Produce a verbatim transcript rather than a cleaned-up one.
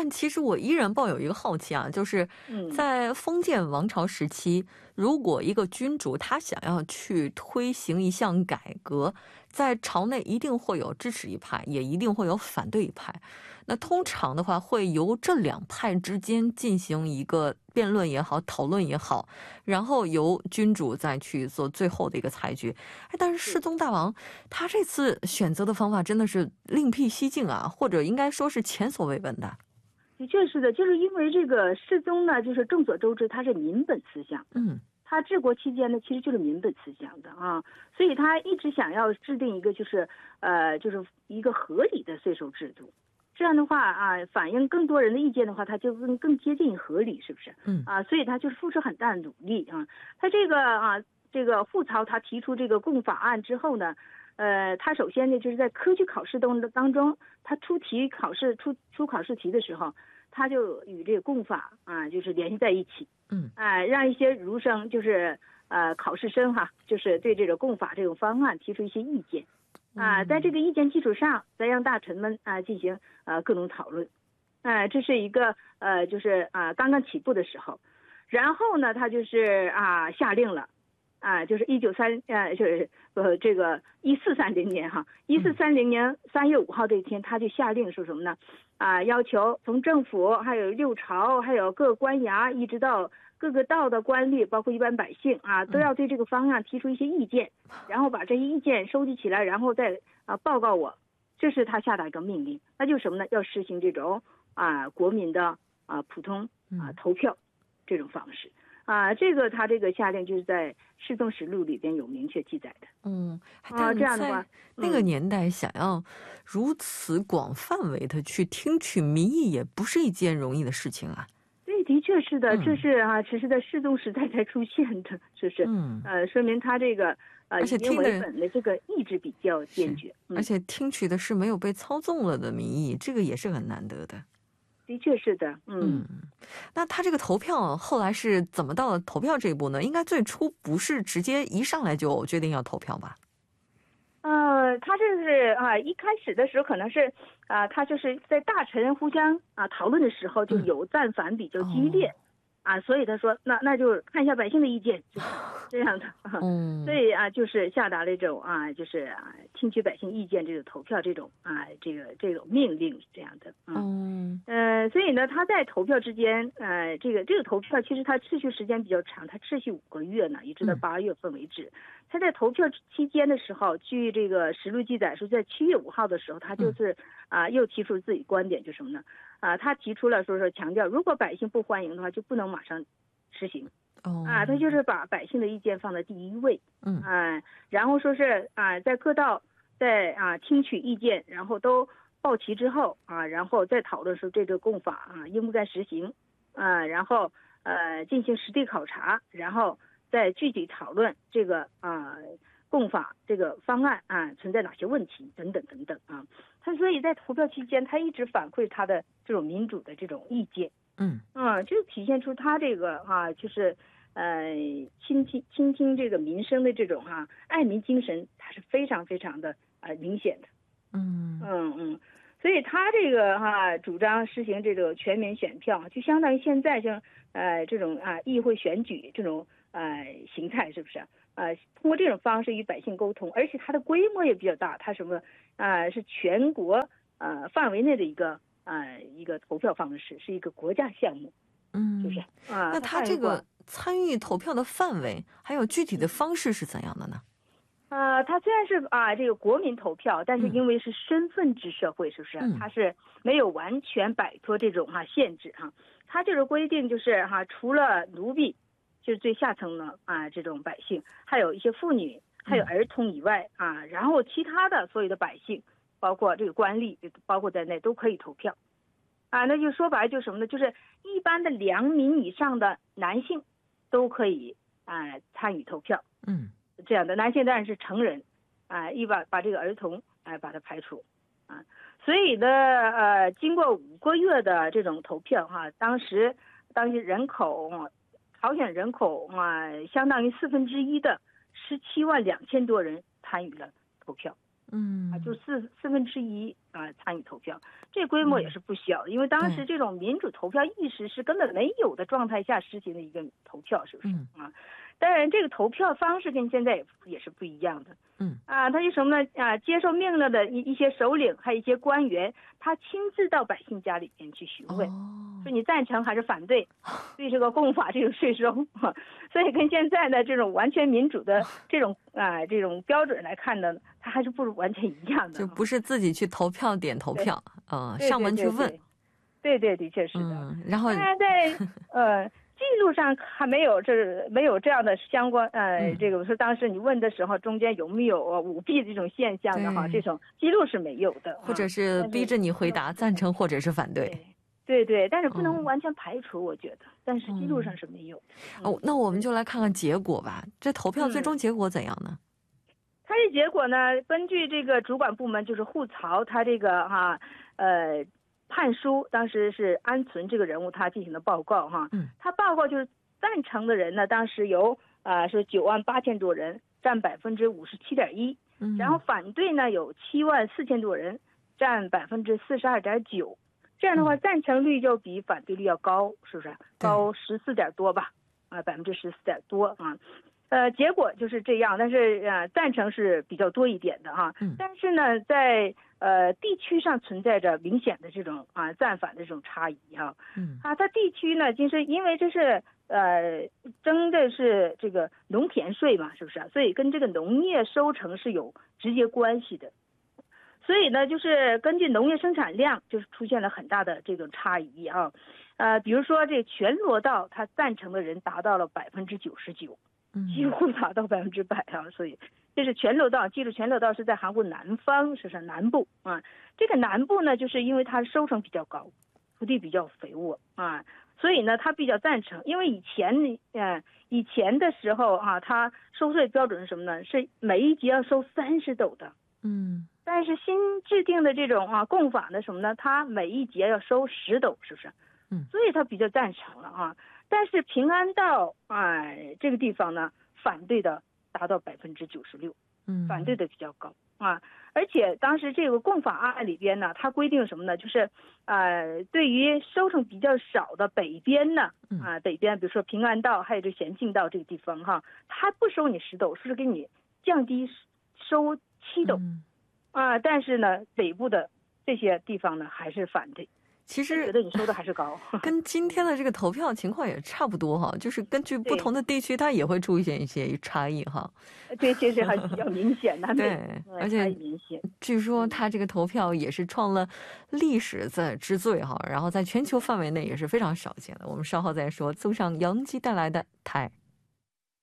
但其实我依然抱有一个好奇啊，就是在封建王朝时期，如果一个君主他想要去推行一项改革，在朝内一定会有支持一派，也一定会有反对一派。那通常的话会由这两派之间进行一个辩论也好，讨论也好，然后由君主再去做最后的一个裁决。但是世宗大王他这次选择的方法真的是另辟蹊径啊，或者应该说是前所未闻的。 的确是的，就是因为这个世宗呢，就是众所周知他是民本思想，嗯，他治国期间呢其实就是民本思想的啊，所以他一直想要制定一个就是呃就是一个合理的税收制度，这样的话啊，反映更多人的意见的话，他就更更接近合理，是不是？嗯啊，所以他就是付出很大的努力啊。他这个啊，这个傅曹他提出这个共法案之后呢，呃，他首先呢就是在科举考试当当中，他出题考试出出考试题的时候，他就与这个共法啊就是联系在一起，嗯啊，让一些儒生就是呃考试生哈，就是对这个共法这种方案提出一些意见。啊，在这个意见基础上，再让大臣们啊进行呃各种讨论，啊，这是一个呃就是啊刚刚起步的时候，然后呢，他就是啊下令了，啊就是一九三呃就是呃这个一四三零年哈，一四三零年三月五号这一天，他就下令说什么呢？啊，要求从政府还有六朝还有各官衙一直到各个道的官吏，包括一般百姓啊，都要对这个方案提出一些意见，然后把这些意见收集起来，然后再啊报告我。这是他下达一个命令，那就是什么呢？要实行这种啊国民的啊普通啊投票这种方式啊。这个他这个下令就是在《世宗实录》里边有明确记载的。嗯啊，这样的话，那个年代想要如此广范围的去听取民意，也不是一件容易的事情啊。 对，的确是的，这是啊，只是在世宗时代才出现的，是不是？嗯，呃，说明他这个呃以民为本的这个意志比较坚决， 而且听取的是没有被操纵了的民意，这个也是很难得的。 的确是的，嗯。 那他这个投票后来是怎么到了投票这一步呢？应该最初不是直接一上来就决定要投票吧？ 呃，他这是啊，一开始的时候可能是啊，他就是在大臣互相啊讨论的时候就有赞反比较激烈，嗯哦、啊，所以他说那那就看一下百姓的意见，就是这样的。嗯，所以啊，就是下达了这种啊，就是啊，听取百姓意见这个投票这种啊，这个这种命令是这样的。嗯，呃，所以呢，他在投票之间，呃，这个这个投票其实它持续时间比较长，它持续五个月呢，一直到八月份为止。嗯，他在投票期间的时候，据这个实录记载说，在七月五号的时候，他就是啊、呃，又提出自己观点，就是什么呢？啊、呃，他提出了说说强调，如果百姓不欢迎的话，就不能马上实行。哦，啊，他就是把百姓的意见放在第一位。嗯，啊、呃，然后说是啊、呃，在各道在啊、呃、听取意见，然后都报齐之后啊，然后再讨论说这个共法啊应不该实行啊、呃，然后呃进行实地考察，然后再具体讨论这个啊、呃、共法这个方案啊存在哪些问题等等等等啊。他所以在投票期间，他一直反馈他的这种民主的这种意见。嗯啊，就体现出他这个啊就是呃倾听倾听这个民生的这种啊爱民精神，他是非常非常的啊、呃、明显的。嗯嗯嗯，所以他这个哈、啊、主张实行这个全民选票，就相当于现在像呃这种啊议会选举这种呃形态，是不是？呃，通过这种方式与百姓沟通，而且它的规模也比较大，它什么啊、呃、是全国呃范围内的一个呃一个投票方式，是一个国家项目。嗯，是不是啊？ 那他这个参与投票的范围还有具体的方式是怎样的呢？ 呃，它虽然是啊这个国民投票，但是因为是身份制社会，是不是？它是没有完全摆脱这种哈、啊、限制哈、啊。它这个规定就是哈、啊，除了奴婢，就是最下层的啊这种百姓，还有一些妇女，还有儿童以外啊，然后其他的所有的百姓，包括这个官吏，包括在内都可以投票。啊，那就说白了就是什么呢？就是一般的良民以上的男性都可以啊、呃、参与投票。嗯。这样的男性当然是成人，啊、呃，一把把这个儿童哎、呃、把它排除，啊，所以呢，呃，经过五个月的这种投票哈、啊，当时当时人口，朝鲜人口啊，相当于四分之一的十七万两千多人参与了投票。 嗯， 啊，就四四分之一啊参与投票，这规模也是不小的，因为当时这种民主投票意识是根本没有的状态下实行的一个投票，是不是啊？当然，这个投票方式跟现在也也是不一样的。 嗯啊，他就什么呢？啊，接受命令的一一些首领，还有一些官员，他亲自到百姓家里边去询问，哦、说你赞成还是反对对这个公法这种税收。所以跟现在的这种完全民主的这种啊这种标准来看呢，它还是不完全一样的。 就不是自己去投票点投票，呃，上门去问。 对对，的确是的。 嗯、然后当然在呃。记录上还没有这没有这样的相关呃、嗯、这个我说当时你问的时候中间有没有舞弊这种现象的哈，这种记录是没有的， 或者是逼着你回答赞成或者是反对。 对 对, 对，但是不能完全排除、嗯、我觉得，但是记录上是没有的。 嗯、哦，那我们就来看看结果吧。这投票最终结果怎样呢？嗯、 它这结果呢，根据这个主管部门就是户曹，他这个哈呃。判书当时是安存这个人物他进行的报告哈，嗯，他报告就是赞成的人呢，当时有啊、呃、是九万八千多人，占百分之五十七点一，嗯，然后反对呢有七万四千多人，占百分之四十二点九，这样的话赞成率就比反对率要高，是不是高十四点多吧？啊，百分之十四点多啊。呃，结果就是这样，但是呃，赞成是比较多一点的哈。嗯、但是呢，在呃地区上存在着明显的这种啊赞反的这种差异哈。嗯。啊，它地区呢，就是因为这是呃征的是这个农田税嘛，是不是啊？所以跟这个农业收成是有直接关系的。所以呢，就是根据农业生产量，就是出现了很大的这种差异啊。呃，比如说这全罗道，它赞成的人达到了百分之九十九。几乎达到百分之百啊，所以这是全罗道。记住，全罗道是在韩国南方，是不是南部啊？这个南部呢，就是因为它收成比较高，土地比较肥沃啊，所以呢，它比较赞成。因为以前呃以前的时候啊，它收税标准是什么呢？是每一节要收三十斗的。嗯。但是新制定的这种啊共法的什么呢？它每一节要收十斗，是不是？嗯。所以它比较赞成了啊。但是平安道啊、哎、这个地方呢，反对的达到百分之九十六，嗯，反对的比较高啊。而且当时这个共法案里边呢，它规定什么呢？就是呃，对于收成比较少的北边呢，啊，北边比如说平安道还有这咸镜道这个地方哈，它不收你十斗，是给你降低收七斗，嗯、啊，但是呢，北部的这些地方呢还是反对。 其实觉得你说的还是高， 跟今天的这个投票情况也差不多哈，就是根据不同的地区，它也会出现一些差异哈。 对，其实还比较明显的， 对，而且明显。据说它这个投票也是创了历史在之最哈，然后在全球范围内也是非常少见的。我们稍后再说。综上杨基带来的台。